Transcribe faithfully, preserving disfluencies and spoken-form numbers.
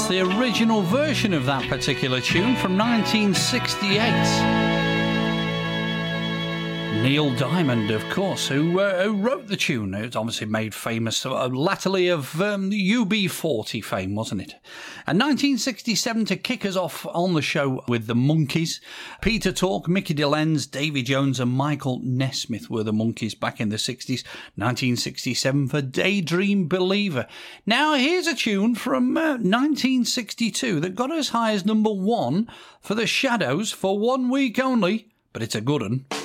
the original version of that particular tune from nineteen sixty-eight. Neil Diamond, of course, who, uh, who wrote the tune. It was obviously made famous uh, latterly of um, U B forty fame, wasn't it? And nineteen sixty-seven to kick us off on the show with the Monkees. Peter Tork, Mickey Dolenz, Davy Jones and Michael Nesmith were the Monkees back in the sixties. nineteen sixty-seven for Daydream Believer. Now here's a tune from uh, nineteen sixty-two that got as high as number one for the Shadows for one week only, but it's a good one.